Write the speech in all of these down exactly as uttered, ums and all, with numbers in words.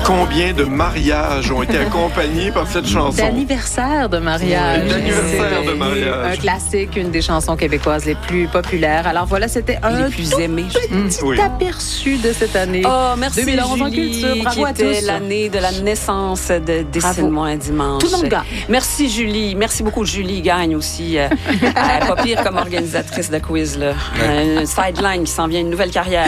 Combien de mariages ont été accompagnés par cette chanson? D'anniversaire de mariage. D'anniversaire de mariage. Un classique, une des chansons québécoises les plus populaires. Alors voilà, c'était un les plus aimés, petit oui. aperçu de cette année. Oh, merci deux mille onze en Julie, culture. Bravo qui à était tous. l'année de la naissance de Dessine-moi un dimanche. Tout le monde gagne. Merci Julie. Merci beaucoup Julie gagne aussi. Euh, euh, pas pire comme organisatrice de quiz. Là. Euh, une sideline qui s'en vient, une nouvelle carrière.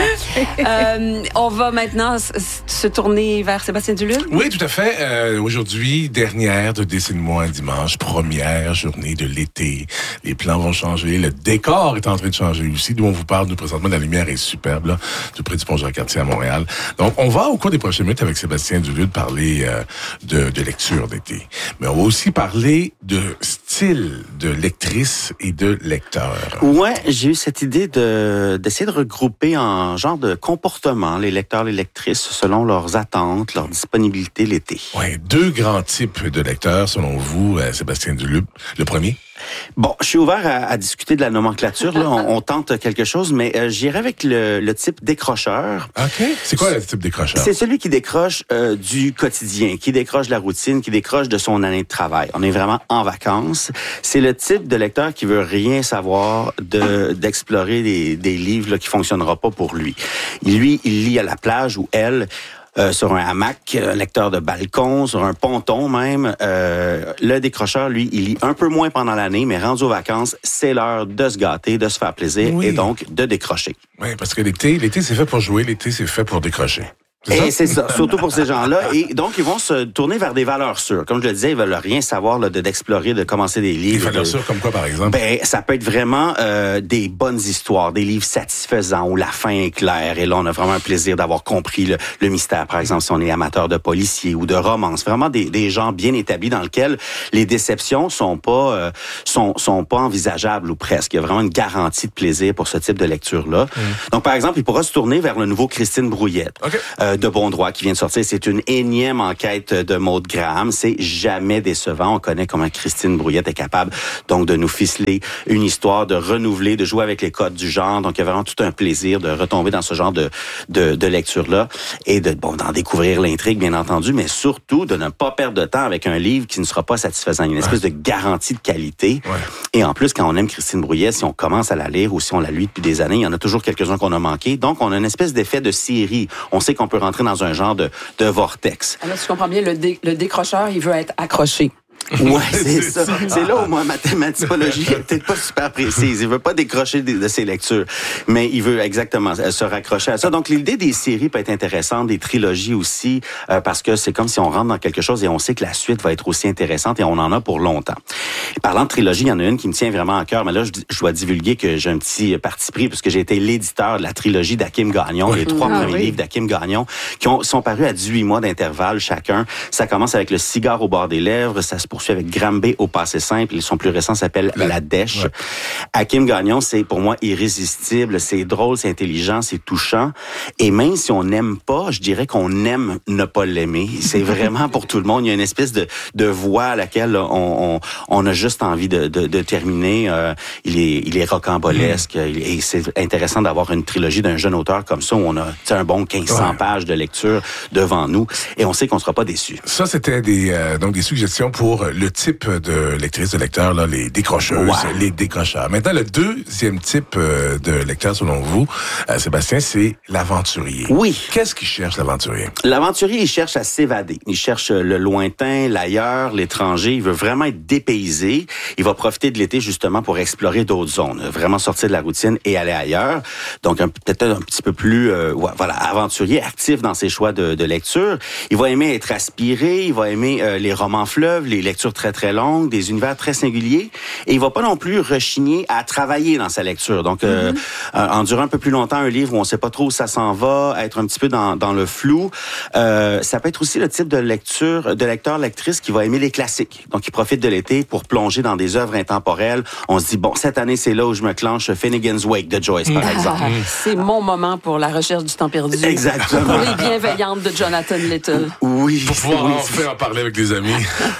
Euh, on va maintenant s- s- se tourner vers Sébastien Duluth. Oui, tout à fait. Euh, aujourd'hui, dernière de Dessine-moi un dimanche, première journée de l'été. Les plans vont changer, le décor est en train de changer aussi. D'où on vous parle, nous, présentement, la lumière est superbe, là, tout près du pont Jacques-Cartier à Montréal. Donc, on va, au cours des prochaines minutes, avec Sébastien Duluth, parler euh, de, de lecture d'été. Mais on va aussi parler de style de lectrice et de lecteur. Ouais, j'ai eu cette idée de d'essayer de regrouper en genre de comportement les lecteurs, les lectrices selon leurs attentes, leur disponibilité l'été. Ouais, deux grands types de lecteurs, selon vous, euh, Sébastien Duluth. Le premier? Bon, je suis ouvert à, à discuter de la nomenclature. Là, on, on tente quelque chose, mais euh, j'irai avec le, le type décrocheur. OK. C'est quoi le type décrocheur? C'est celui qui décroche euh, du quotidien, qui décroche de la routine, qui décroche de son année de travail. On est vraiment en vacances. C'est le type de lecteur qui veut rien savoir de d'explorer des, des livres là, qui fonctionnera pas pour lui. Lui, il lit à la plage ou elle. Euh, sur un hamac, un lecteur de balcon, sur un ponton même. Euh, le décrocheur, lui, il lit un peu moins pendant l'année, mais rendu aux vacances, c'est l'heure de se gâter, de se faire plaisir Oui. et donc de décrocher. Oui, parce que l'été, l'été, c'est fait pour jouer, l'été, c'est fait pour décrocher. Et c'est ça, surtout pour ces gens-là. Et donc, ils vont se tourner vers des valeurs sûres. Comme je le disais, ils veulent rien savoir là, de d'explorer, de commencer des Des livres. valeurs de... sûres comme quoi, par exemple? Ben, ça peut être vraiment euh, des bonnes histoires, des livres satisfaisants où la fin est claire. Et là, on a vraiment un plaisir d'avoir compris le, le mystère. Par exemple, si on est amateur de policiers ou de romance, vraiment des, des genres bien établis dans lesquels les déceptions sont pas euh, sont sont pas envisageables ou presque. Il y a vraiment une garantie de plaisir pour ce type de lecture-là. Mmh. Donc, par exemple, il pourra se tourner vers le nouveau Christine Brouillette okay. euh, de Bon Droit qui vient de sortir. C'est une énième enquête de Maude Graham. C'est jamais décevant. On connaît comment Christine Brouillette est capable donc de nous ficeler une histoire, de renouveler, de jouer avec les codes du genre. Donc, il y a vraiment tout un plaisir de retomber dans ce genre de, de, de lecture-là et de bon d'en découvrir l'intrigue, bien entendu, mais surtout de ne pas perdre de temps avec un livre qui ne sera pas satisfaisant. Il y a une espèce ouais. de garantie de qualité. Ouais. Et en plus, quand on aime Christine Brouillette, si on commence à la lire ou si on la lit depuis des années, il y en a toujours quelques-uns qu'on a manqué. Donc, on a une espèce d'effet de série. On sait qu'on peut rentrer dans un genre de, de vortex. Alors, si je comprends bien, le, dé, le décrocheur, il veut être accroché. Ouais, c'est, c'est ça. ça. C'est là où moi, ma, ma typologie est peut-être pas super précise. Il veut pas décrocher de, de ses lectures, mais il veut exactement se raccrocher à ça. Donc, l'idée des séries peut être intéressante, des trilogies aussi, euh, parce que c'est comme si on rentre dans quelque chose et on sait que la suite va être aussi intéressante et on en a pour longtemps. Et parlant de trilogie, il y en a une qui me tient vraiment à cœur, mais là, je, je dois divulguer que j'ai un petit parti pris parce que j'ai été l'éditeur de la trilogie d'Hakim Gagnon, oui. les trois ah, premiers oui. livres d'Hakim Gagnon, qui ont, sont parus à dix-huit mois d'intervalle chacun. Ça commence avec Le cigare au bord des lèvres, ça se poursuit avec Granby au passé simple. Et son plus récent s'appelle La, La Dèche. Ouais. Hakim Gagnon, c'est pour moi irrésistible. C'est drôle, c'est intelligent, c'est touchant. Et même si on n'aime pas, je dirais qu'on aime ne pas l'aimer. C'est vraiment pour tout le monde. Il y a une espèce de, de voix à laquelle on, on, on a juste envie de, de, de terminer. Euh, il est, il est rocambolesque. Mmh. Et c'est intéressant d'avoir une trilogie d'un jeune auteur comme ça où on a un bon quinze cents ouais. pages de lecture devant nous. Et on sait qu'on ne sera pas déçus. Ça, c'était des, euh, donc des suggestions pour le type de lectrice, de lecteur, là, les décrocheuses, wow. les décrocheurs. Maintenant, le deuxième type euh, de lecteur, selon vous, euh, Sébastien, c'est l'aventurier. Oui. Qu'est-ce qu'il cherche, l'aventurier? L'aventurier, il cherche à s'évader. Il cherche le lointain, l'ailleurs, l'étranger. Il veut vraiment être dépaysé. Il va profiter de l'été, justement, pour explorer d'autres zones. Vraiment sortir de la routine et aller ailleurs. Donc, un, peut-être un petit peu plus, euh, voilà, aventurier, actif dans ses choix de, de lecture. Il va aimer être aspiré. Il va aimer euh, les romans fleuves, les lectures très, très longues, des univers très singuliers. Et il va pas non plus rechigner à travailler dans sa lecture. Donc, euh, mm-hmm. euh, endurer un peu plus longtemps un livre où on sait pas trop où ça s'en va, être un petit peu dans, dans le flou. Euh, ça peut être aussi le type de lecture, de lecteur, lectrice qui va aimer les classiques. Donc, il profite de l'été pour plonger dans des œuvres intemporelles. On se dit, bon, cette année, c'est là où je me clenche Finnegan's Wake de Joyce, par exemple. Ah, c'est mon moment pour la recherche du temps perdu. Exactement. Pour les bienveillantes de Jonathan Little. Oui. Pour pouvoir oui. en faire en parler avec des amis. Pour Proust,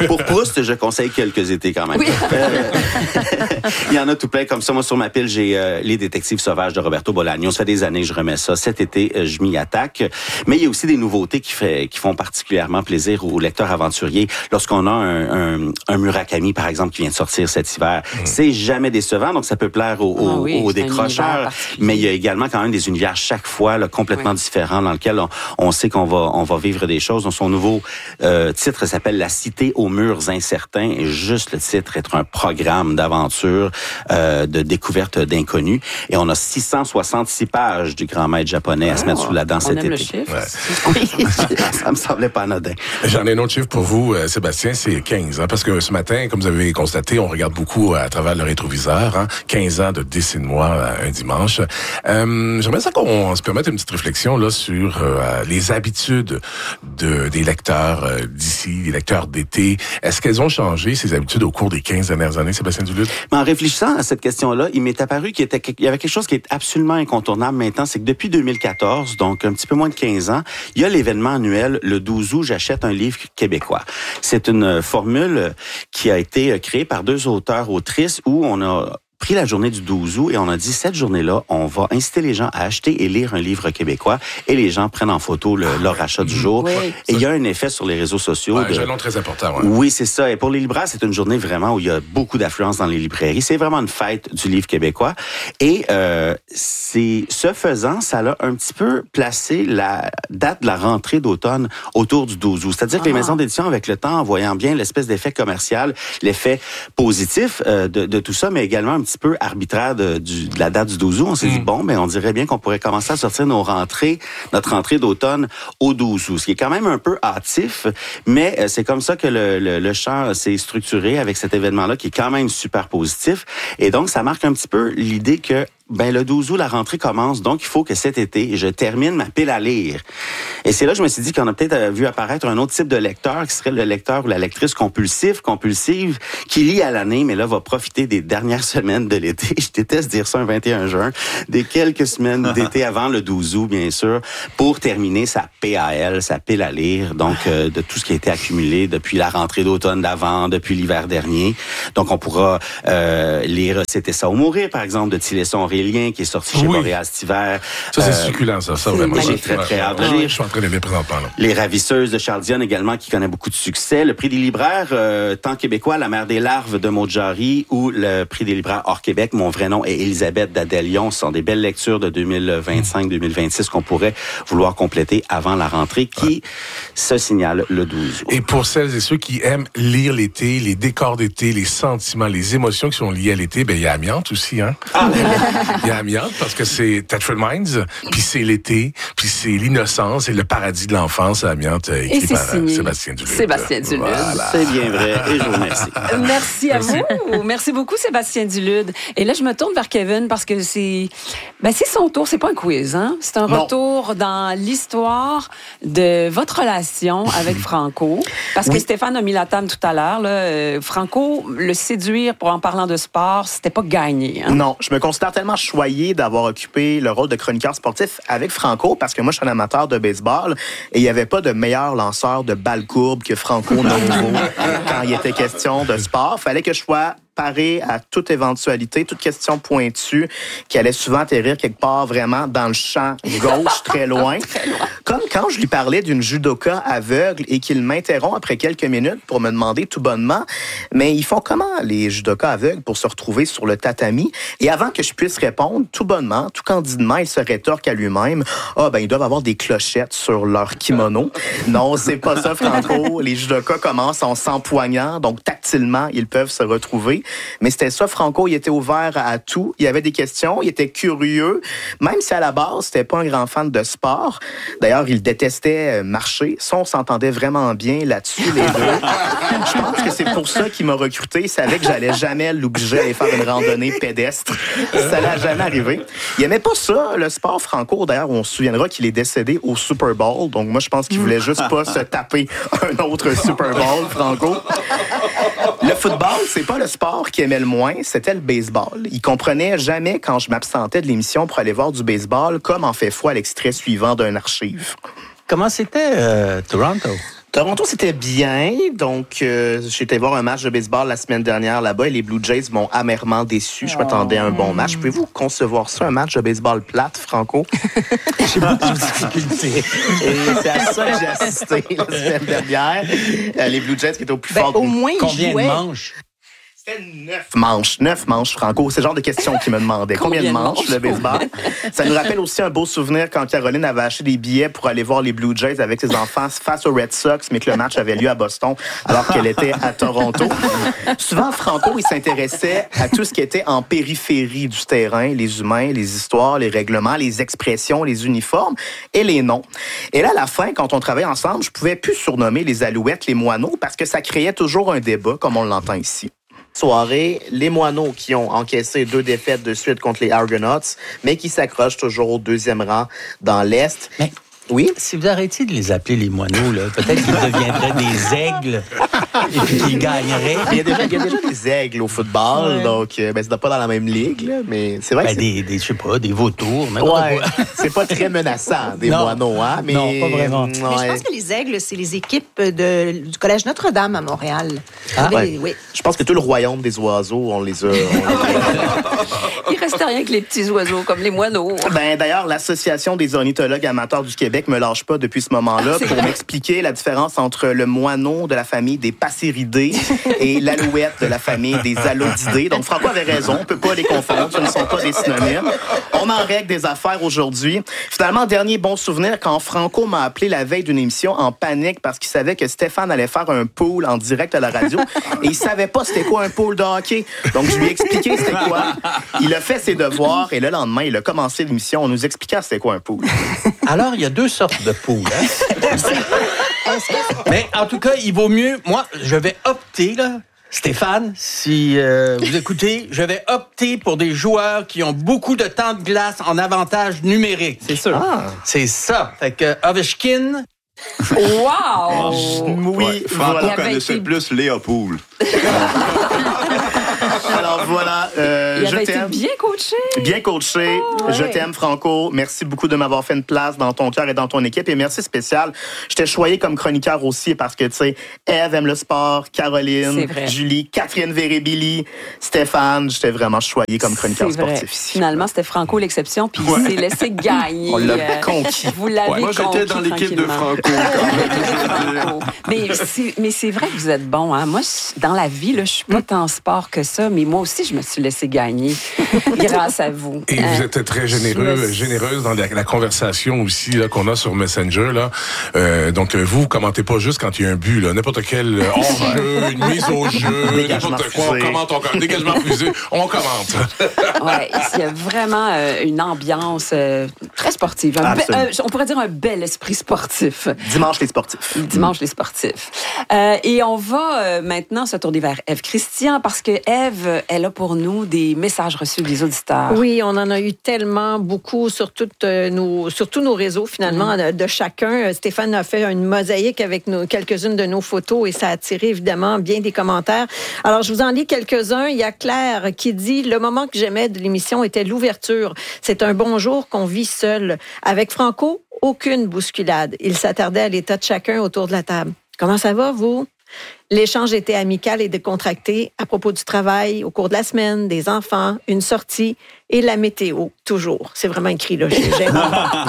tous, je conseille quelques étés quand même. Oui. Euh, il y en a tout plein comme ça. Moi, sur ma pile, j'ai euh, Les Détectives sauvages de Roberto Bolaño. Ça fait des années que je remets ça. Cet été, euh, je m'y attaque. Mais il y a aussi des nouveautés qui, fait, qui font particulièrement plaisir aux lecteurs aventuriers. Lorsqu'on a un, un, un Murakami, par exemple, qui vient de sortir cet hiver, mmh. c'est jamais décevant, donc ça peut plaire aux, aux, ah oui, aux décrocheurs. Mais il y a également quand même des univers chaque fois là, complètement oui. différents dans lesquels on, on sait qu'on va, on va vivre des choses. Donc, son nouveau euh, titre s'appelle La Cité aux murs incertains. Et juste le titre est un programme d'aventure, euh, de découverte d'inconnus. Et on a six cent soixante-six pages du grand maître japonais ah, à se mettre sous la dent cet été. Le chiffre. Ouais. Oui, ça me semblait pas anodin. J'en ai un autre chiffre pour vous, Sébastien, c'est quinze. Hein, parce que ce matin, comme vous avez constaté, on regarde beaucoup à travers le rétroviseur. Hein, quinze ans de Dessine-moi un dimanche. Euh, j'aimerais ça qu'on se permette une petite réflexion là sur euh, les habitudes de, des lecteurs euh, d'ici, les lecteurs d'été. Est-ce qu'elles ont changé, ces habitudes, au cours des quinze dernières années, Sébastien Duluth? En réfléchissant à cette question-là, il m'est apparu qu'il était, il y avait quelque chose qui est absolument incontournable maintenant, c'est que depuis deux mille quatorze, donc un petit peu moins de quinze ans, il y a l'événement annuel, le douze août, j'achète un livre québécois. C'est une formule qui a été créée par deux auteurs-autrices où on a pris la journée du douze août et on a dit, cette journée-là, on va inciter les gens à acheter et lire un livre québécois et les gens prennent en photo le, leur achat du jour. Oui. Et il y a un effet sur les réseaux sociaux. Ouais, de... un jalon très important. Ouais. Oui, c'est ça. Et pour les libraires, c'est une journée vraiment où il y a beaucoup d'affluence dans les librairies. C'est vraiment une fête du livre québécois. Et euh, c'est ce faisant, ça a un petit peu placé la date de la rentrée d'automne autour du douze août. C'est-à-dire ah. que les maisons d'édition, avec le temps, en voyant bien l'espèce d'effet commercial, l'effet positif euh, de, de tout ça, mais également un petit peu arbitraire de, du, de la date du douze août. On s'est mmh. dit, bon, ben on dirait bien qu'on pourrait commencer à sortir nos rentrées, notre rentrée d'automne au douze août, ce qui est quand même un peu hâtif, mais euh, c'est comme ça que le, le, le champ s'est structuré avec cet événement-là qui est quand même super positif. Et donc, ça marque un petit peu l'idée que ben le douze août, la rentrée commence, donc il faut que cet été, je termine ma pile à lire. Et c'est là que je me suis dit qu'on a peut-être vu apparaître un autre type de lecteur, qui serait le lecteur ou la lectrice compulsif, compulsive, qui lit à l'année, mais là, va profiter des dernières semaines de l'été. Je déteste dire ça un vingt et un juin, des quelques semaines d'été avant le douze août, bien sûr, pour terminer sa P A L, sa pile à lire, donc euh, de tout ce qui a été accumulé depuis la rentrée d'automne d'avant, depuis l'hiver dernier. Donc, on pourra euh, lire « C'était ça ou mourir », par exemple, de Tilesson Lien, qui est sorti chez oui. Boréal cet hiver. Ça, c'est euh, succulent, ça. Ça, vraiment. J'ai très, très hâte de lire. Je suis en train de lire présentement. Là. Les Ravisseuses de Charles Dionne également, qui connaît beaucoup de succès. Le prix des libraires, euh, tant québécois, La mère des larves de Maud Jarry, ou le prix des libraires hors Québec, mon vrai nom est Élisabeth d'Adelion. Ce sont des belles lectures de deux mille vingt-cinq deux mille vingt-six qu'on pourrait vouloir compléter avant la rentrée, qui ouais. se signale le douze août. Et pour celles et ceux qui aiment lire l'été, les décors d'été, les sentiments, les émotions qui sont liées à l'été, ben il y a Amiante aussi, hein? Ah. Il y a Amiante, parce que c'est Tetra Minds, puis c'est l'été, puis c'est l'innocence et le paradis de l'enfance à Amiante, écrit et c'est par signé Sébastien Duluth. Sébastien Duluth. Voilà. C'est bien vrai, et je vous remercie. Merci à Merci. vous. Merci beaucoup, Sébastien Duluth. Et là, je me tourne vers Kevin parce que c'est, ben, c'est son tour. C'est pas un quiz, hein? C'est un non. retour dans l'histoire de votre relation avec Franco. Parce oui. que Stéphane a mis la table tout à l'heure, là. Franco, le séduire pour en parlant de sport, c'était pas gagné, hein? Non, je me considère tellement choyé d'avoir occupé le rôle de chroniqueur sportif avec Franco parce que moi, je suis un amateur de baseball et il n'y avait pas de meilleur lanceur de balles courbes que Franco Novo quand il était question de sport. Fallait que je sois paré à toute éventualité, toute question pointue qui allait souvent atterrir quelque part vraiment dans le champ gauche, très loin. très loin. Comme quand je lui parlais d'une judoka aveugle et qu'il m'interrompt après quelques minutes pour me demander tout bonnement, mais ils font comment les judokas aveugles pour se retrouver sur le tatami? Et avant que je puisse répondre, tout bonnement, tout candidement, il se rétorque à lui-même, ah oh, ben ils doivent avoir des clochettes sur leur kimono. Non, c'est pas ça, Franco. Les judokas commencent en s'empoignant, donc tactilement, ils peuvent se retrouver. Mais c'était ça, Franco, il était ouvert à tout. Il y avait des questions, il était curieux, même si à la base, c'était pas un grand fan de sport. D'ailleurs, il détestait marcher. Ça, on s'entendait vraiment bien là-dessus, les deux. Je pense que c'est pour ça qu'il m'a recruté. Il savait que j'allais jamais l'obliger à aller faire une randonnée pédestre. Ça n'allait jamais arriver. Il aimait pas ça, le sport, Franco. D'ailleurs, on se souviendra qu'il est décédé au Super Bowl. Donc moi, je pense qu'il voulait juste pas se taper un autre Super Bowl, Franco. Le football, c'est pas le sport qu'il aimait le moins, c'était le baseball. Il comprenait jamais quand je m'absentais de l'émission pour aller voir du baseball, comme en fait foi l'extrait suivant d'un archive. Comment c'était euh, Toronto? Toronto, c'était bien. Donc, euh, j'étais voir un match de baseball la semaine dernière là-bas et les Blue Jays m'ont amèrement déçu. Je m'attendais à un bon match. Pouvez-vous concevoir ça, un match de baseball plate, Franco? J'ai beaucoup de difficultés. Et c'est à ça que j'ai assisté la semaine dernière. Euh, les Blue Jays qui étaient au plus ben, fort. Au moins, ils Combien jouaient. de manches? C'était neuf manches. Neuf manches, Franco. C'est le genre de question qu'il me demandait. Combien, Combien de manches, manches, le baseball? Ça nous rappelle aussi un beau souvenir quand Caroline avait acheté des billets pour aller voir les Blue Jays avec ses enfants face aux Red Sox, mais que le match avait lieu à Boston alors qu'elle était à Toronto. Souvent, Franco, il s'intéressait à tout ce qui était en périphérie du terrain, les humains, les histoires, les règlements, les expressions, les uniformes et les noms. Et là, à la fin, quand on travaillait ensemble, je pouvais plus surnommer les Alouettes les Moineaux parce que ça créait toujours un débat, comme on l'entend ici. Soirée, les Moineaux qui ont encaissé deux défaites de suite contre les Argonauts, mais qui s'accrochent toujours au deuxième rang dans l'Est. Mais oui? Si vous arrêtiez de les appeler les moineaux, là, peut-être qu'ils deviendraient des aigles et puis qu'ils gagneraient. Il y a déjà, il y a déjà des aigles au football, ouais. donc ben, c'est pas dans la même ligue, là, mais c'est vrai ben, que c'est... Des, des, je sais pas, des vautours. Ouais, c'est pas très menaçant, des non, moineaux, hein? Mais, non, pas vraiment. Ouais. Mais je pense que les aigles, c'est les équipes de, du Collège Notre-Dame à Montréal. Ah, les, ouais. oui. Je pense que tout le royaume des oiseaux, on les a... On les a... Il reste rien que les petits oiseaux, comme les moineaux. Ben, d'ailleurs, l'Association des ornithologues amateurs du Québec me lâche pas depuis ce moment-là pour m'expliquer la différence entre le moineau de la famille des Passeridés et l'alouette de la famille des Alodidés. Donc, Franco avait raison, on peut pas les confondre, ce ne sont pas des synonymes. On en règle des affaires aujourd'hui. Finalement, dernier bon souvenir, quand Franco m'a appelé la veille d'une émission en panique parce qu'il savait que Stéphane allait faire un pool en direct à la radio et il savait pas c'était quoi un pool de hockey. Donc, je lui ai expliqué c'était quoi. Il a fait ses devoirs et le lendemain, il a commencé l'émission en nous expliquant c'était quoi un pool. Alors, il y a deux sortes de poules. Hein? Mais en tout cas, il vaut mieux... Moi, je vais opter, là, Stéphane, si euh, vous écoutez, je vais opter pour des joueurs qui ont beaucoup de temps de glace en avantage numérique. C'est sûr. Ah. C'est ça. Fait que Ovechkin... Wow! Oui, ouais, Franco voilà. connaissait été... plus Léopold. Alors voilà, euh, il je avait t'aime. été bien coaché. Bien coaché. Oh, ouais. Je t'aime, Franco. Merci beaucoup de m'avoir fait une place dans ton cœur et dans ton équipe. Et merci spécial. Je t'ai choyé comme chroniqueur aussi parce que, tu sais, Ève aime le sport, Caroline, Julie, Catherine Véré-Billy, Stéphane. J'étais vraiment choyé comme chroniqueur c'est sportif vrai. ici. Finalement, c'était Franco l'exception, puis ouais. il s'est laissé gagner. On l'a conquis. Vous l'avez ouais. Moi, conquis. j'étais dans l'équipe de Franco. mais, c'est, mais c'est vrai que vous êtes bon. Hein? Moi, je, dans la vie, là, je suis pas tant sport que ça, mais moi aussi, je me suis laissé gagner grâce à vous. Et hein? vous êtes très généreux, me... généreuse dans la, la conversation aussi là, qu'on a sur Messenger. Là. Euh, donc, vous, vous commentez pas juste quand il y a un but. Là. N'importe quel hors-jeu, une mise au jeu, n'importe quoi, on commente, on, dégagement refusé, on commente. Oui, il y a vraiment euh, une ambiance euh, très sportive. Un be- euh, on pourrait dire un bel esprit sportif. Dimanche les sportifs. Dimanche les sportifs. Euh, et on va euh, maintenant se tourner vers Ève Christian parce que Ève, elle a pour nous des messages reçus des auditeurs. Oui, on en a eu tellement beaucoup sur, toutes, euh, nos, sur tous nos réseaux, finalement, mmh. de, de chacun. Stéphane a fait une mosaïque avec nos, quelques-unes de nos photos et ça a attiré évidemment bien des commentaires. Alors, je vous en lis quelques-uns. Il y a Claire qui dit « Le moment que j'aimais de l'émission était l'ouverture. C'est un bonjour qu'on vit seul. Avec Franco, aucune bousculade. Il s'attardait à l'état de chacun autour de la table. Comment ça va, vous? » L'échange était amical et décontracté à propos du travail, au cours de la semaine, des enfants, une sortie et la météo, toujours. C'est vraiment écrit là, j'aime.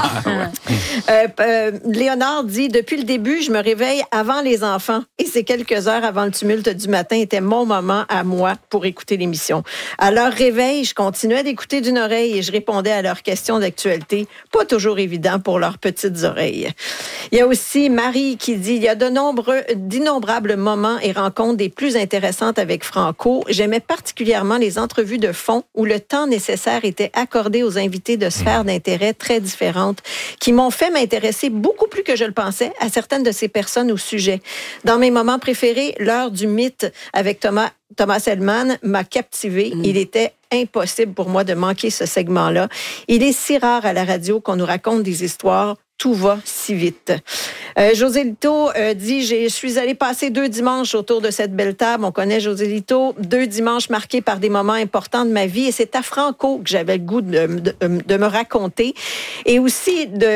euh, euh, Léonard dit « Depuis le début, je me réveille avant les enfants et ces quelques heures avant le tumulte du matin était mon moment à moi pour écouter l'émission. À leur réveil, je continuais d'écouter d'une oreille et je répondais à leurs questions d'actualité, pas toujours évident pour leurs petites oreilles. » Il y a aussi Marie qui dit « Il y a de nombreux, d'innombrables moments et rencontres des plus intéressantes avec Franco. J'aimais particulièrement les entrevues de fond où le temps nécessaire était accordé aux invités de sphères d'intérêt très différentes qui m'ont fait m'intéresser beaucoup plus que je le pensais à certaines de ces personnes ou sujets. Dans mes moments préférés, l'heure du mythe avec Thomas, Thomas Hellman m'a captivé. Mm. Il était impossible pour moi de manquer ce segment-là. Il est si rare à la radio qu'on nous raconte des histoires. Tout va si vite. Euh, José Lito euh, dit, je suis allée passer deux dimanches autour de cette belle table. On connaît José Lito. Deux dimanches marqués par des moments importants de ma vie. Et c'est à Franco que j'avais le goût de, de, de me raconter. Et aussi de...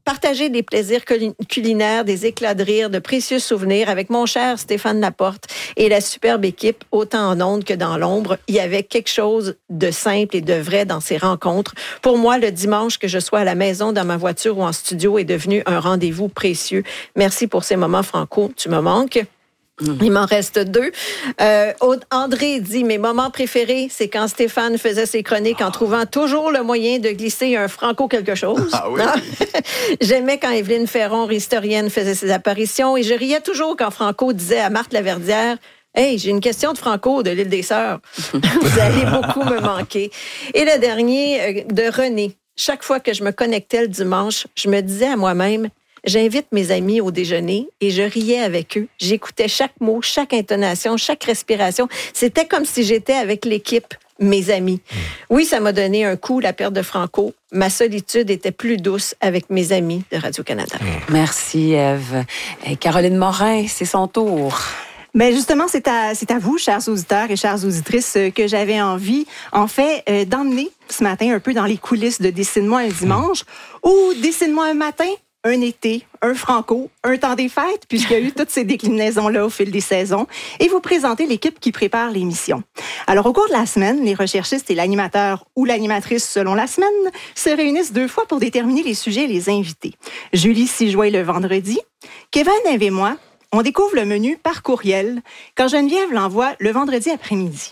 partager des plaisirs culinaires, des éclats de rire, de précieux souvenirs avec mon cher Stéphane Laporte et la superbe équipe, autant en ondes que dans l'ombre. Il y avait quelque chose de simple et de vrai dans ces rencontres. Pour moi, le dimanche, que je sois à la maison, dans ma voiture ou en studio, est devenu un rendez-vous précieux. Merci pour ces moments, Franco. Tu me manques. Il m'en reste deux. Euh, André dit, mes moments préférés, c'est quand Stéphane faisait ses chroniques en trouvant toujours le moyen de glisser un Franco quelque chose. Ah oui. J'aimais quand Évelyne Ferron, historienne, faisait ses apparitions et je riais toujours quand Franco disait à Marthe Laverdière, « Hey, j'ai une question de Franco de l'île des Sœurs. » Vous allez beaucoup me manquer. Et le dernier, de René. Chaque fois que je me connectais le dimanche, je me disais à moi-même, j'invite mes amis au déjeuner et je riais avec eux. J'écoutais chaque mot, chaque intonation, chaque respiration. C'était comme si j'étais avec l'équipe, mes amis. Oui, ça m'a donné un coup, la perte de Franco. Ma solitude était plus douce avec mes amis de Radio-Canada. Merci, Ève. Et Caroline Morin, c'est son tour. Ben justement, c'est à, c'est à vous, chers auditeurs et chères auditrices, que j'avais envie, en fait, euh, d'emmener ce matin un peu dans les coulisses de Dessine-moi un dimanche ou Dessine-moi un matin, un été, un Franco, un temps des fêtes, puisqu'il y a eu toutes ces déclinaisons-là au fil des saisons, et vous présenter l'équipe qui prépare l'émission. Alors, au cours de la semaine, les recherchistes et l'animateur ou l'animatrice selon la semaine se réunissent deux fois pour déterminer les sujets et les invités. Julie s'y joint le vendredi. Kevin, Ève et moi, on découvre le menu par courriel quand Geneviève l'envoie le vendredi après-midi.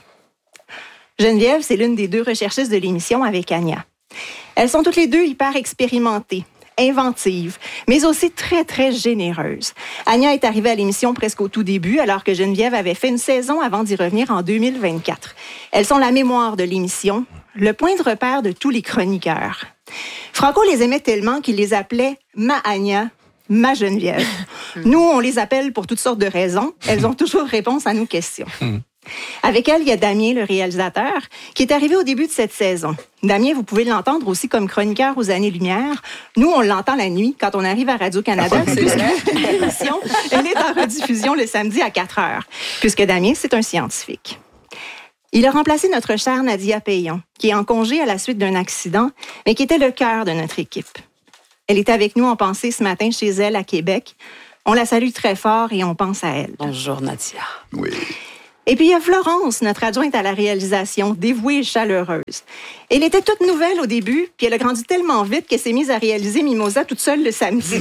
Geneviève, c'est l'une des deux recherchistes de l'émission avec Anya. Elles sont toutes les deux hyper expérimentées, inventive, mais aussi très, très généreuse. Anya est arrivée à l'émission presque au tout début, alors que Geneviève avait fait une saison avant d'y revenir en deux mille vingt-quatre. Elles sont la mémoire de l'émission, le point de repère de tous les chroniqueurs. Franco les aimait tellement qu'il les appelait « ma Anya », « ma Geneviève ». Nous, on les appelle pour toutes sortes de raisons. Elles ont toujours réponse à nos questions. Avec elle, il y a Damien, le réalisateur, qui est arrivé au début de cette saison. Damien, vous pouvez l'entendre aussi comme chroniqueur aux années-lumière. Nous, on l'entend la nuit quand on arrive à Radio-Canada. Ah, l'émission, elle est en rediffusion le samedi à quatre heures, puisque Damien, c'est un scientifique. Il a remplacé notre chère Nadia Payon, qui est en congé à la suite d'un accident, mais qui était le cœur de notre équipe. Elle est avec nous en pensée ce matin chez elle à Québec. On la salue très fort et on pense à elle. Bonjour, Nadia. Oui. Et puis, il y a Florence, notre adjointe à la réalisation, dévouée et chaleureuse. Elle était toute nouvelle au début, puis elle a grandi tellement vite qu'elle s'est mise à réaliser Mimosa toute seule le samedi.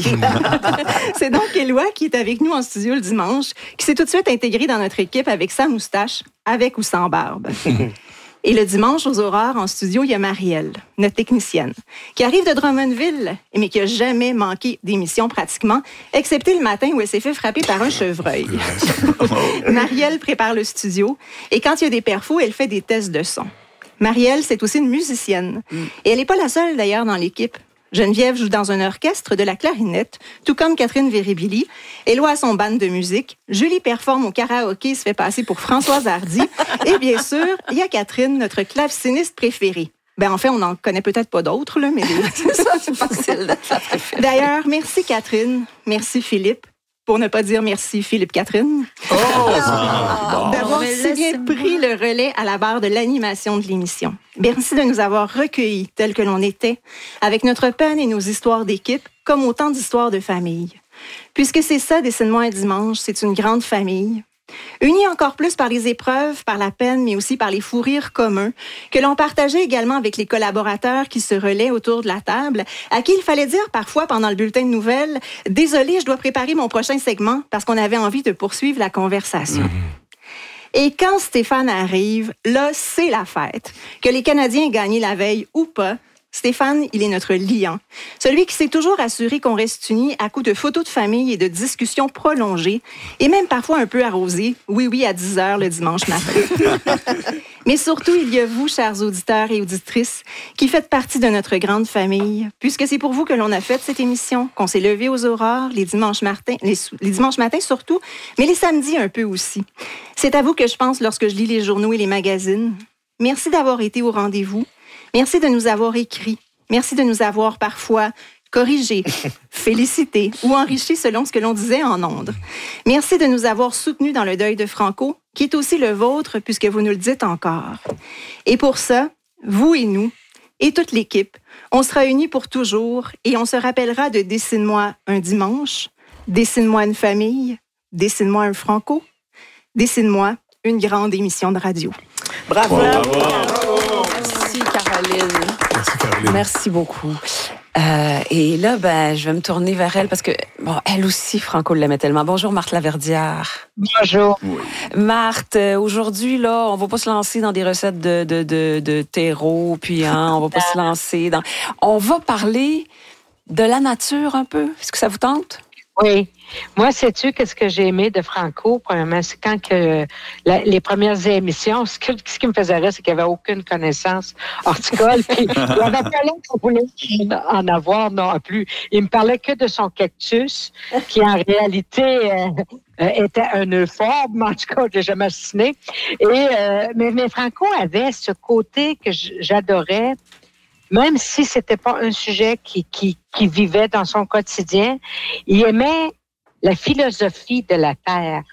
C'est donc Éloi qui est avec nous en studio le dimanche, qui s'est tout de suite intégrée dans notre équipe avec sa moustache, avec ou sans barbe. Et le dimanche, aux Aurores, en studio, il y a Marielle, notre technicienne, qui arrive de Drummondville, mais qui n'a jamais manqué d'émission pratiquement, excepté le matin où elle s'est fait frapper par un chevreuil. Marielle prépare le studio, et quand il y a des perfos, elle fait des tests de son. Marielle, c'est aussi une musicienne. Mm. Et elle n'est pas la seule, d'ailleurs, dans l'équipe. Geneviève joue dans un orchestre de la clarinette, tout comme Catherine Véribili. Éloi a son band de musique. Julie performe au karaoké et se fait passer pour Françoise Hardy. Et bien sûr, il y a Catherine, notre claveciniste préférée. Ben en fait, on n'en connaît peut-être pas d'autres, là, mais c'est ça, c'est facile. D'ailleurs, merci Catherine, merci Philippe. Pour ne pas dire merci, Philippe-Catherine. Oh, oh, d'avoir si bien pris le relais à la barre de l'animation de l'émission. Merci de nous avoir recueillis tels que l'on était, avec notre peine et nos histoires d'équipe, comme autant d'histoires de famille. Puisque c'est ça, Dessine-moi un dimanche, c'est une grande famille. Unis encore plus par les épreuves, par la peine, mais aussi par les fous rires communs, que l'on partageait également avec les collaborateurs qui se relaient autour de la table, à qui il fallait dire parfois pendant le bulletin de nouvelles « Désolé, je dois préparer mon prochain segment » parce qu'on avait envie de poursuivre la conversation. Mmh. Et quand Stéphane arrive, là, c'est la fête. Que les Canadiens aient gagné la veille ou pas, Stéphane, il est notre lion. Celui qui s'est toujours assuré qu'on reste unis à coups de photos de famille et de discussions prolongées, et même parfois un peu arrosées, oui, oui, à dix heures le dimanche matin. Mais surtout, il y a vous, chers auditeurs et auditrices, qui faites partie de notre grande famille, puisque c'est pour vous que l'on a fait cette émission, qu'on s'est levé aux aurores, les dimanches matins, les, les dimanches matins surtout, mais les samedis un peu aussi. C'est à vous que je pense lorsque je lis les journaux et les magazines. Merci d'avoir été au rendez-vous. Merci de nous avoir écrit. Merci de nous avoir parfois corrigés, félicités ou enrichis selon ce que l'on disait en ondes. Merci de nous avoir soutenus dans le deuil de Franco, qui est aussi le vôtre puisque vous nous le dites encore. Et pour ça, vous et nous, et toute l'équipe, on sera unis pour toujours et on se rappellera de Dessine-moi un dimanche, Dessine-moi une famille, Dessine-moi un Franco, Dessine-moi une grande émission de radio. Bravo! Bravo. Merci, Caroline. Merci, Caroline. Merci beaucoup. Euh, et là, ben, je vais me tourner vers elle parce que, bon, elle aussi, Franco l'aimait tellement. Bonjour, Marthe Laverdière. Bonjour. Oui. Marthe, euh, aujourd'hui, là, on va pas se lancer dans des recettes de, de, de, de terreau, puis, hein, on va pas se lancer dans... On va parler de la nature un peu. Est-ce que ça vous tente? Oui. Moi, sais-tu qu'est-ce que j'ai aimé de Franco? Premièrement, c'est quand que la, les premières émissions, ce, que, ce qui me faisait rire, c'est qu'il n'y avait aucune connaissance horticole. Puis, il n'y avait pas long qu'on voulait en avoir non plus. Il me parlait que de son cactus, qui en réalité euh, euh, était un euphobe, mais en tout cas, je l'ai jamais assassiné. Et, euh, mais, mais Franco avait ce côté que j'adorais. Même si c'était pas un sujet qui, qui, qui vivait dans son quotidien, il aimait la philosophie de la Terre.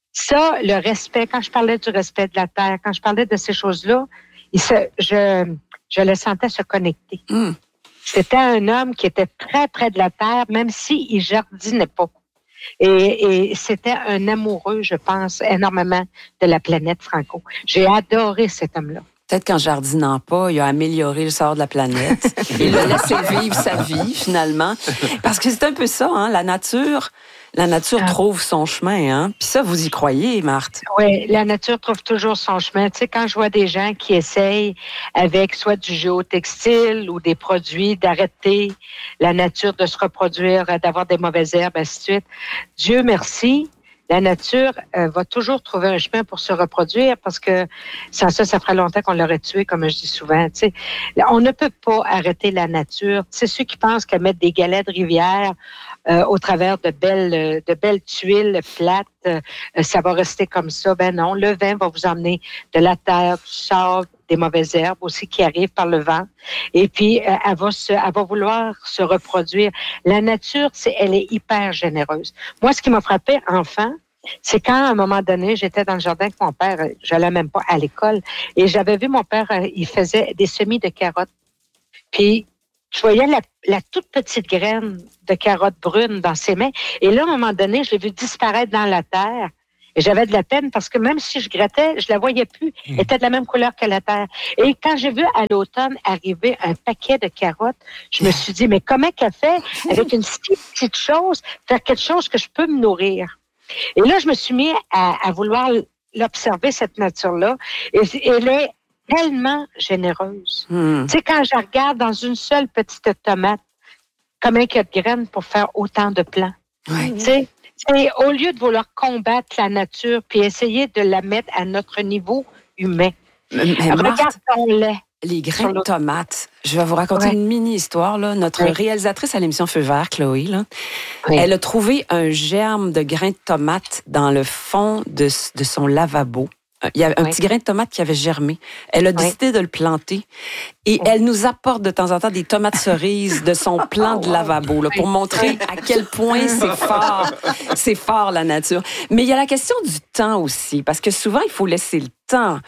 Ça, le respect, quand je parlais du respect de la Terre, quand je parlais de ces choses-là, il se, je, je le sentais se connecter. Mm. C'était un homme qui était très près de la Terre, même s'il jardinait pas. Et, et c'était un amoureux, je pense, énormément de la planète Franco. J'ai adoré cet homme-là. Peut-être qu'en jardinant pas, il a amélioré le sort de la planète. Il a laissé vivre sa vie, finalement. Parce que c'est un peu ça, hein, la nature... La nature ah. trouve son chemin, hein? Puis ça, vous y croyez, Marthe? Oui, la nature trouve toujours son chemin. Tu sais, quand je vois des gens qui essayent avec soit du géotextile ou des produits d'arrêter la nature de se reproduire, d'avoir des mauvaises herbes, ainsi de suite, Dieu merci, la nature euh, va toujours trouver un chemin pour se reproduire parce que sans ça, ça ferait longtemps qu'on l'aurait tué, comme je dis souvent. Tu sais, on ne peut pas arrêter la nature. C'est ceux qui pensent qu'à mettre des galets de rivière euh, au travers de belles, de belles tuiles plates, euh, ça va rester comme ça. Ben non, le vent va vous emmener de la terre, du sable, des mauvaises herbes aussi qui arrivent par le vent. Et puis, euh, elle va se, elle va vouloir se reproduire. La nature, c'est, elle est hyper généreuse. Moi, ce qui m'a frappé enfant, c'est quand, à un moment donné, j'étais dans le jardin avec mon père, j'allais même pas à l'école, et j'avais vu mon père, il faisait des semis de carottes. Puis, je voyais la, la toute petite graine de carotte brune dans ses mains. Et là, à un moment donné, je l'ai vu disparaître dans la terre. Et j'avais de la peine parce que même si je grattais, je la voyais plus. Elle était de la même couleur que la terre. Et quand j'ai vu à l'automne arriver un paquet de carottes, je me suis dit, mais comment qu'elle fait avec une si petite chose, faire quelque chose que je peux me nourrir? Et là, je me suis mis à, à vouloir l'observer, cette nature-là. Et, et elle est tellement généreuse. Mm. Tu sais, quand je regarde dans une seule petite tomate, combien il y a de graines pour faire autant de plants? Oui. Tu sais, c'est, au lieu de vouloir combattre la nature puis essayer de la mettre à notre niveau humain, mais, mais regardons-les. Les grains de tomates. Je vais vous raconter ouais. une mini-histoire. Là. Notre ouais. réalisatrice à l'émission Feu vert, Chloé, là, ouais. elle a trouvé un germe de grains de tomates dans le fond de, de son lavabo. Il y a un ouais. petit grain de tomate qui avait germé. Elle a décidé ouais. de le planter. Et ouais. elle nous apporte de temps en temps des tomates cerises de son plan de lavabo là, pour montrer à quel point c'est fort. C'est fort, la nature. Mais il y a la question du temps aussi, parce que souvent, il faut laisser le temps.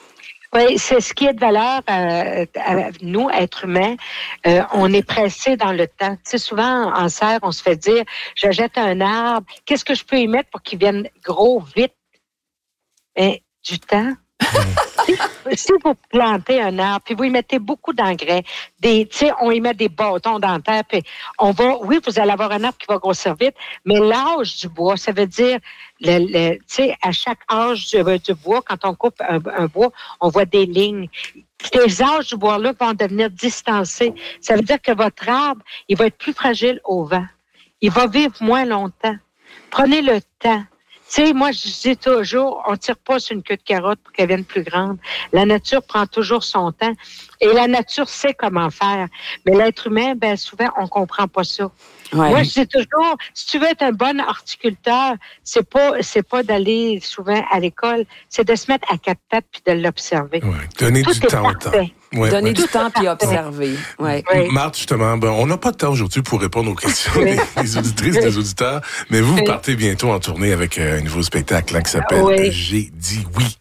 Oui, c'est ce qui est de valeur euh, à nous, êtres humains. Euh, on est pressé dans le temps. Tu sais, souvent, en serre, on se fait dire, je jette un arbre, qu'est-ce que je peux y mettre pour qu'il vienne gros vite? Et du temps. Si vous plantez un arbre, puis vous y mettez beaucoup d'engrais, des, tu sais, on y met des bâtons dans la terre, puis on va, oui, vous allez avoir un arbre qui va grossir vite, mais l'âge du bois, ça veut dire, le, le, tu sais, à chaque âge du, du bois, quand on coupe un, un bois, on voit des lignes. Les âges du bois-là vont devenir distancés. Ça veut dire que votre arbre, il va être plus fragile au vent. Il va vivre moins longtemps. Prenez le temps. Tu sais, moi, je dis toujours, on ne tire pas sur une queue de carotte pour qu'elle vienne plus grande. La nature prend toujours son temps et la nature sait comment faire. Mais l'être humain, ben souvent, on ne comprend pas ça. Ouais. Moi, je dis toujours, si tu veux être un bon horticulteur, c'est pas, c'est pas d'aller souvent à l'école, c'est de se mettre à quatre pattes puis de l'observer. Ouais. Donner Tout du temps au temps. Ouais, Donner ouais. du temps puis observer. Ouais. Ouais. Marthe, justement, ben, on n'a pas de temps aujourd'hui pour répondre aux questions des, des auditrices, des auditeurs, mais vous, vous partez bientôt en tournée avec un nouveau spectacle là, qui s'appelle oui. J'ai dit oui.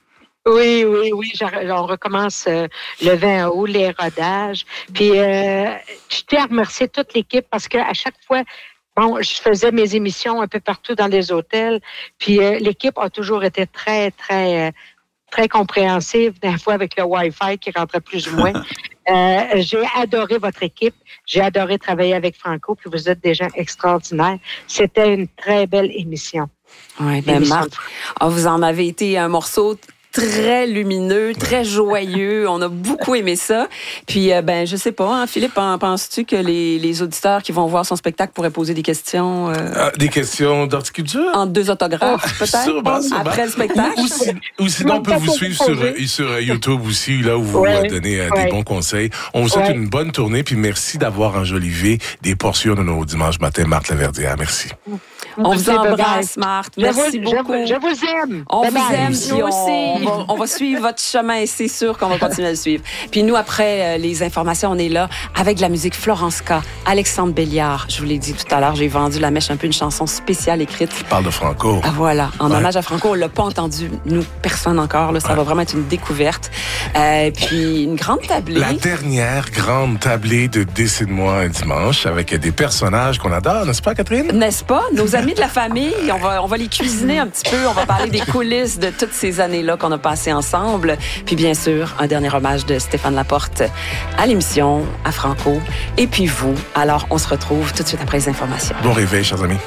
Oui, oui, oui. On recommence euh, le vingt août, les rodages. Puis, euh, je tiens à remercier toute l'équipe parce qu'à chaque fois, bon, je faisais mes émissions un peu partout dans les hôtels. Puis, euh, l'équipe a toujours été très, très, euh, très compréhensive, des fois avec le Wi-Fi qui rentrait plus ou moins. euh, j'ai adoré votre équipe. J'ai adoré travailler avec Franco. Puis, vous êtes des gens extraordinaires. C'était une très belle émission. Oui, bien, Marc, oh, vous en avez été un morceau très lumineux, très joyeux. On a beaucoup aimé ça. Puis, euh, ben, je sais pas, hein, Philippe, penses-tu que les, les auditeurs qui vont voir son spectacle pourraient poser des questions? Euh, ah, des questions d'horticulture? En deux autographes, oh, peut-être? Sûrement, sûrement. Après le spectacle? Ou, ou, ou sinon, on peut vous suivre sur, sur YouTube aussi, là où vous ouais, donnez euh, ouais. des bons conseils. On vous souhaite ouais. une bonne tournée, puis merci d'avoir enjolivé des portions de nos dimanches matin, Marthe Laverdière. Merci. On vous embrasse, Marthe. Merci je vous, beaucoup. Je, je vous aime. On bye vous bye. aime, puis on, on, va, on va suivre votre chemin et c'est sûr qu'on va continuer à le suivre. Puis nous, après euh, les informations, on est là avec de la musique Florence K, Alexandre Béliard. Je vous l'ai dit tout à l'heure, j'ai vendu la mèche un peu une chanson spéciale écrite. Qui parle de Franco. Ah, voilà, en ouais. hommage à Franco. On l'a pas entendu, nous, personne encore. Là, ça ouais. va vraiment être une découverte. Euh, puis une grande tablée. La dernière grande tablée de Décide-moi un dimanche avec des personnages qu'on adore, n'est-ce pas, Catherine? N'est-ce pas? Nos amis de la famille. On va, on va les cuisiner un petit peu. On va parler des coulisses de toutes ces années-là qu'on a passées ensemble. Puis bien sûr, un dernier hommage de Stéphane Laporte à l'émission, à Franco. Et puis vous. Alors, on se retrouve tout de suite après les informations. Bon réveil, chers amis.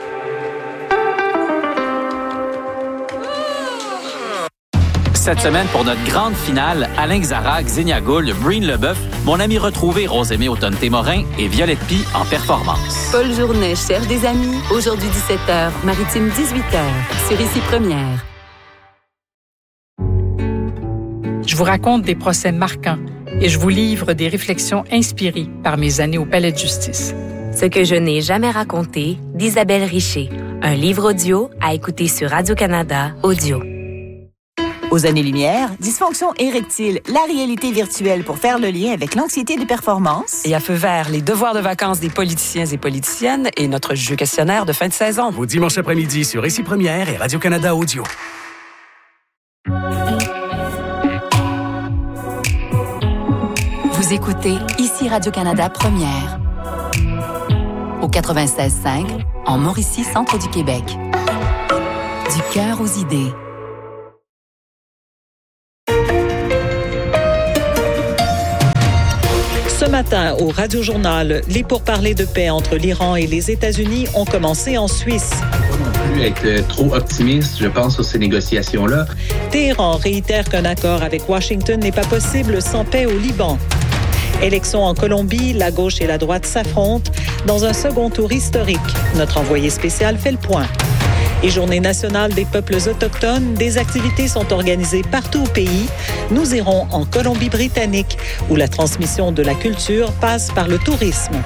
Cette semaine, pour notre grande finale, Alain Xarac, Xenia Gould, Breen Leboeuf, mon ami retrouvé Rosemée Automne-Témorin et Violette Pie en performance. Paul Journet cherche des amis. Aujourd'hui dix-sept heures, Maritime dix-huit heures, sur Ici Première. Je vous raconte des procès marquants et je vous livre des réflexions inspirées par mes années au Palais de justice. Ce que je n'ai jamais raconté, d'Isabelle Richer. Un livre audio à écouter sur Radio-Canada Audio. Aux années-lumière, dysfonction érectile, la réalité virtuelle pour faire le lien avec l'anxiété de performance. Et à feu vert, les devoirs de vacances des politiciens et politiciennes et notre jeu questionnaire de fin de saison. Au dimanche après-midi sur Ici Première et Radio-Canada Audio. Vous écoutez Ici Radio-Canada Première. Au quatre-vingt-seize cinq, en Mauricie, centre du Québec. Du cœur aux idées. Ce matin, au Radio-Journal, les pourparlers de paix entre l'Iran et les États-Unis ont commencé en Suisse. Non plus être trop optimiste, je pense, sur ces négociations-là. Téhéran réitère qu'un accord avec Washington n'est pas possible sans paix au Liban. Élections en Colombie, la gauche et la droite s'affrontent dans un second tour historique. Notre envoyé spécial fait le point. Et Journée nationale des peuples autochtones, des activités sont organisées partout au pays. Nous irons en Colombie-Britannique, où la transmission de la culture passe par le tourisme.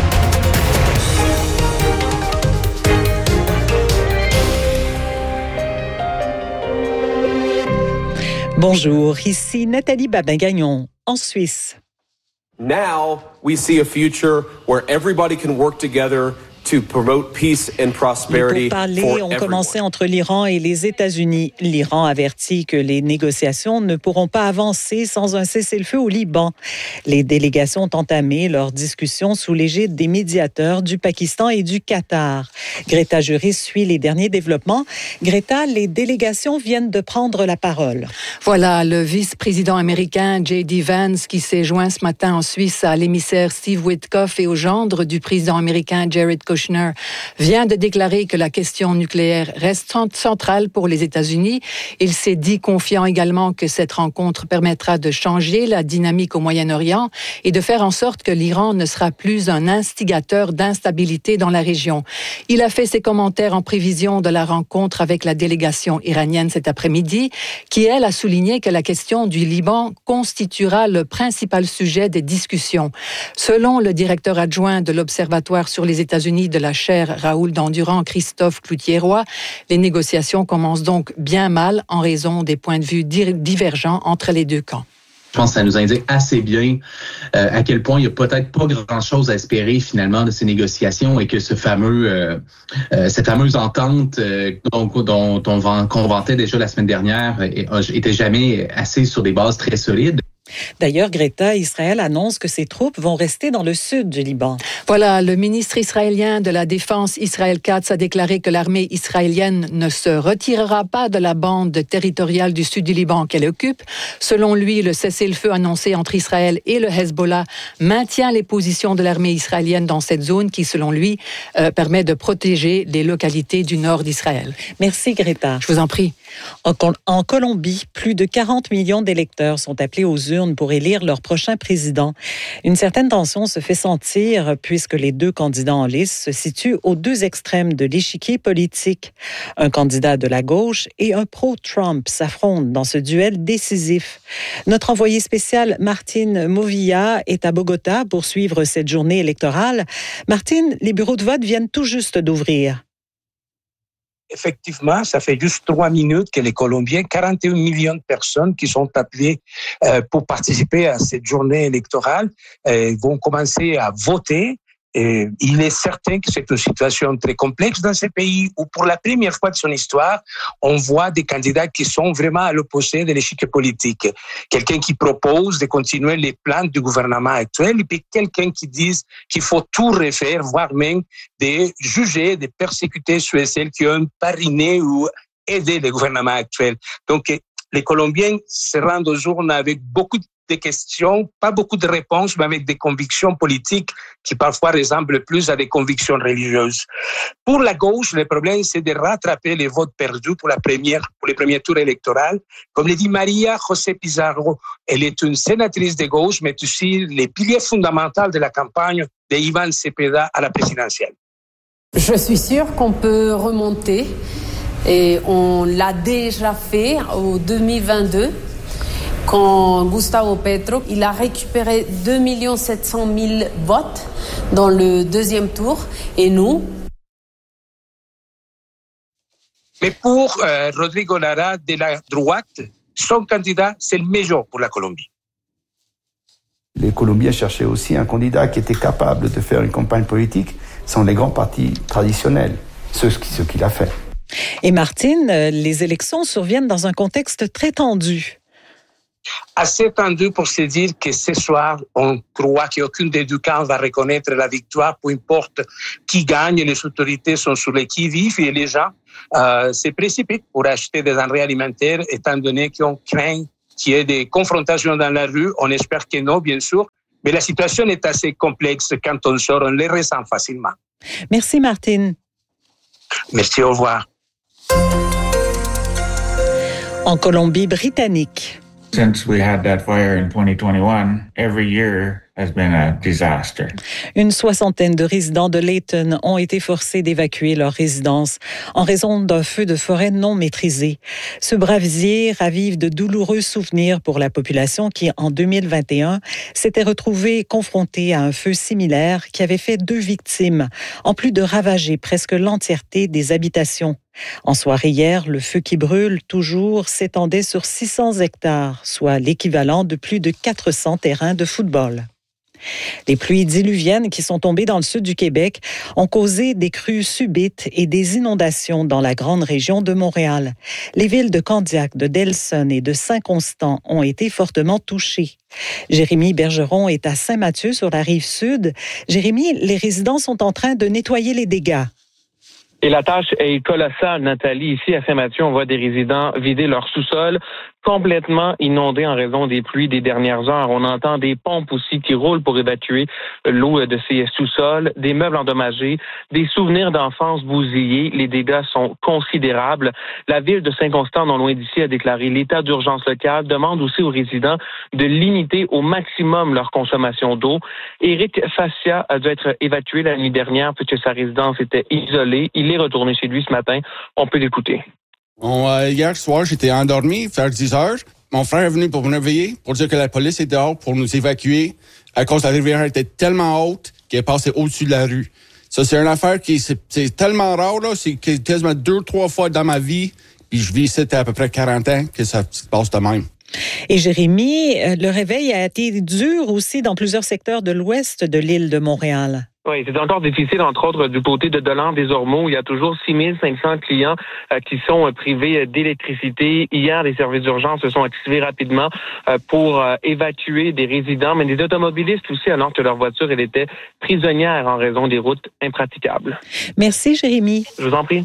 Bonjour, ici Nathalie Babin-Gagnon, en Suisse. Now, we see a future where everybody can work together to promote peace and prosperity. Les pourparlers ont commencé entre l'Iran et les États-Unis. L'Iran avertit que les négociations ne pourront pas avancer sans un cessez-le-feu au Liban. Les délégations ont entamé leurs discussions sous l'égide des médiateurs du Pakistan et du Qatar. Greta Juris suit les derniers développements. Greta, les délégations viennent de prendre la parole. Voilà le vice-président américain J D Vance qui s'est joint ce matin en Suisse à l'émissaire Steve Witkoff et au gendre du président américain Jared Kushner, vient de déclarer que la question nucléaire reste centrale pour les États-Unis. Il s'est dit confiant également que cette rencontre permettra de changer la dynamique au Moyen-Orient et de faire en sorte que l'Iran ne sera plus un instigateur d'instabilité dans la région. Il a fait ses commentaires en prévision de la rencontre avec la délégation iranienne cet après-midi, qui, elle, a souligné que la question du Liban constituera le principal sujet des discussions. Selon le directeur adjoint de l'Observatoire sur les États-Unis de la chaire Raoul d'Endurant, Christophe Cloutier-Roy, les négociations commencent donc bien mal en raison des points de vue divergents entre les deux camps. Je pense que ça nous indique assez bien euh, à quel point il n'y a peut-être pas grand-chose à espérer finalement de ces négociations et que ce fameux, euh, euh, cette fameuse entente euh, dont, dont on qu'on vantait déjà la semaine dernière était jamais assise sur des bases très solides. D'ailleurs, Greta, Israël annonce que ses troupes vont rester dans le sud du Liban. Voilà, le ministre israélien de la Défense, Israël Katz, a déclaré que l'armée israélienne ne se retirera pas de la bande territoriale du sud du Liban qu'elle occupe. Selon lui, le cessez-le-feu annoncé entre Israël et le Hezbollah maintient les positions de l'armée israélienne dans cette zone qui, selon lui, euh, permet de protéger les localités du nord d'Israël. Merci, Greta. Je vous en prie. En, en Colombie, plus de quarante millions d'électeurs sont appelés aux urnes pour élire leur prochain président. Une certaine tension se fait sentir puisque les deux candidats en lice se situent aux deux extrêmes de l'échiquier politique. Un candidat de la gauche et un pro-Trump s'affrontent dans ce duel décisif. Notre envoyé spécial Martine Movilla est à Bogota pour suivre cette journée électorale. Martine, les bureaux de vote viennent tout juste d'ouvrir. Effectivement, ça fait juste trois minutes que les Colombiens, quarante et un millions de personnes qui sont appelées euh, pour participer à cette journée électorale, euh, vont commencer à voter. Et il est certain que c'est une situation très complexe dans ce pays où, pour la première fois de son histoire, on voit des candidats qui sont vraiment à l'opposé de l'échiquier politique. Quelqu'un qui propose de continuer les plans du gouvernement actuel et puis quelqu'un qui dit qu'il faut tout refaire, voire même de juger, de persécuter ceux et celles qui ont parrainé ou aidé le gouvernement actuel. Donc, les Colombiens se rendent aux urnes avec beaucoup de des questions, pas beaucoup de réponses, mais avec des convictions politiques qui parfois ressemblent plus à des convictions religieuses. Pour la gauche, le problème, c'est de rattraper les votes perdus pour la première, pour les premiers tours électoraux. Comme le dit Maria José Pizarro, elle est une sénatrice de gauche, mais aussi les piliers fondamentaux de la campagne de Iván Cepeda à la présidentielle. Je suis sûre qu'on peut remonter et on l'a déjà fait au deux mille vingt-deux. Quand Gustavo Petro, il a récupéré deux millions sept cent mille votes dans le deuxième tour, et nous... Mais pour euh, Rodrigo Lara de la droite, son candidat, c'est le meilleur pour la Colombie. Les Colombiens cherchaient aussi un candidat qui était capable de faire une campagne politique sans les grands partis traditionnels, ce, ce qu'il a fait. Et Martine, les élections surviennent dans un contexte très tendu. Assez tendu pour se dire que ce soir, on croit qu'aucune des deux camps va reconnaître la victoire, peu importe qui gagne, les autorités sont sur les qui-vive et les gens euh, se précipitent pour acheter des denrées alimentaires, étant donné qu'on craint qu'il y ait des confrontations dans la rue. On espère que non, bien sûr, mais la situation est assez complexe. Quand on sort, on les ressent facilement. Merci, Martine. Merci, au revoir. En Colombie-Britannique. Since we had that fire in twenty twenty-one, every year has been a disaster. Une soixantaine de résidents de Layton ont été forcés d'évacuer leur résidence en raison d'un feu de forêt non maîtrisé. Ce bravisier ravive de douloureux souvenirs pour la population qui, en deux mille vingt et un, s'était retrouvée confrontée à un feu similaire qui avait fait deux victimes, en plus de ravager presque l'entièreté des habitations. En soirée hier, le feu qui brûle toujours s'étendait sur six cents hectares, soit l'équivalent de plus de quatre cents terrains de football. Les pluies diluviennes qui sont tombées dans le sud du Québec ont causé des crues subites et des inondations dans la grande région de Montréal. Les villes de Candiac, de Delson et de Saint-Constant ont été fortement touchées. Jérémy Bergeron est à Saint-Mathieu sur la rive sud. Jérémy, les résidents sont en train de nettoyer les dégâts. Et la tâche est colossale, Nathalie. Ici, à Saint-Mathieu, on voit des résidents vider leur sous-sol, complètement inondés en raison des pluies des dernières heures. On entend des pompes aussi qui roulent pour évacuer l'eau de ces sous-sols, des meubles endommagés, des souvenirs d'enfance bousillés. Les dégâts sont considérables. La ville de Saint-Constant, non loin d'ici, a déclaré l'état d'urgence locale, demande aussi aux résidents de limiter au maximum leur consommation d'eau. Éric Fassia a dû être évacué la nuit dernière puisque sa résidence était isolée. Il est retourné chez lui ce matin. On peut l'écouter. Bon, euh, hier soir, j'étais endormi, vers dix heures. Mon frère est venu pour me réveiller, pour dire que la police est dehors pour nous évacuer à cause que la rivière était tellement haute qu'elle passait au-dessus de la rue. Ça, c'est une affaire qui c'est, c'est tellement rare, là. C'est quasiment deux, trois fois dans ma vie, puis je vis ici à peu près quarante ans, que ça se passe de même. Et Jérémy, le réveil a été dur aussi dans plusieurs secteurs de l'ouest de l'île de Montréal. Oui, c'est encore difficile, entre autres, du côté de Dolan des Ormeaux. Il y a toujours six mille cinq cents clients euh, qui sont euh, privés d'électricité. Hier, les services d'urgence se sont activés rapidement euh, pour euh, évacuer des résidents, mais des automobilistes aussi, alors que leur voiture, elle était prisonnière en raison des routes impraticables. Merci, Jérémy. Je vous en prie.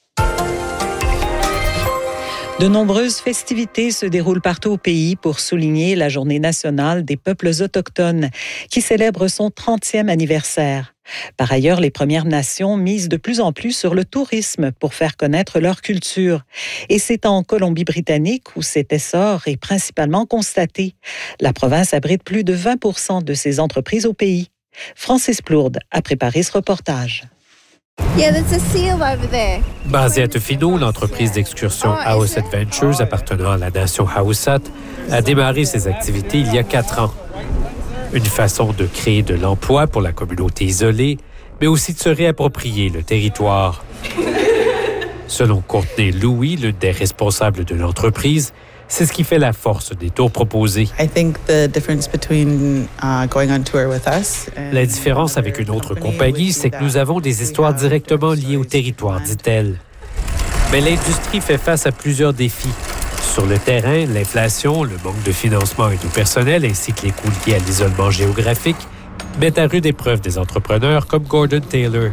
De nombreuses festivités se déroulent partout au pays pour souligner la Journée nationale des peuples autochtones, qui célèbre son trentième anniversaire. Par ailleurs, les Premières Nations misent de plus en plus sur le tourisme pour faire connaître leur culture. Et c'est en Colombie-Britannique où cet essor est principalement constaté. La province abrite plus de vingt pour cent de ses entreprises au pays. Francis Plourde a préparé ce reportage. Yeah, there's a seal over there. Basée à Tofino, l'entreprise d'excursion House Adventures, appartenant à la nation Haussat, a démarré ses activités il y a quatre ans. Une façon de créer de l'emploi pour la communauté isolée, mais aussi de se réapproprier le territoire. Selon Courtney Louis, l'une des responsables de l'entreprise, c'est ce qui fait la force des tours proposés. La différence avec une autre compagnie, c'est que nous avons des histoires directement liées au territoire, dit-elle. Mais l'industrie fait face à plusieurs défis. Sur le terrain, l'inflation, le manque de financement et de personnel, ainsi que les coûts liés à l'isolement géographique, mettent à rude épreuve des entrepreneurs comme Gordon Taylor.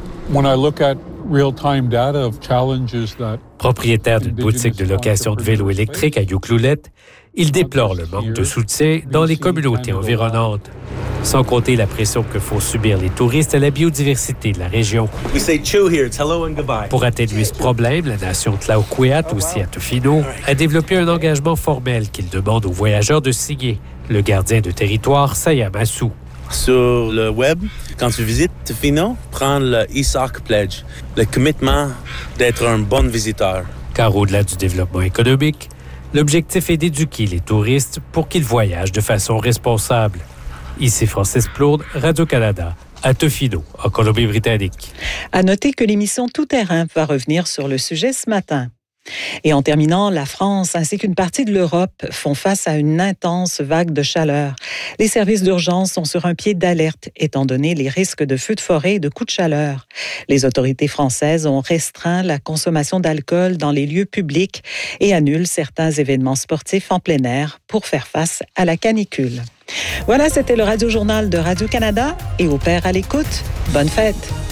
Propriétaire d'une boutique de location de vélos électriques à Ucluelet, il déplore le manque de soutien dans les communautés environnantes. Sans compter la pression que font subir les touristes à la biodiversité de la région. Pour atténuer ce problème, la nation Tlaoquiat, aussi à Tofino, a développé un engagement formel qu'il demande aux voyageurs de signer, le gardien de territoire Sayamasu. Sur le web, quand tu visites Tofino, prends le I S A C Pledge, le commitment d'être un bon visiteur. Car au-delà du développement économique, l'objectif est d'éduquer les touristes pour qu'ils voyagent de façon responsable. Ici Francis Plourde, Radio-Canada, à Tofino, en Colombie-Britannique. À noter que l'émission Tout terrain va revenir sur le sujet ce matin. Et en terminant, la France ainsi qu'une partie de l'Europe font face à une intense vague de chaleur. Les services d'urgence sont sur un pied d'alerte étant donné les risques de feux de forêt et de coups de chaleur. Les autorités françaises ont restreint la consommation d'alcool dans les lieux publics et annulent certains événements sportifs en plein air pour faire face à la canicule. Voilà, c'était le Radio-Journal de Radio-Canada et au Père à l'écoute. Bonne fête!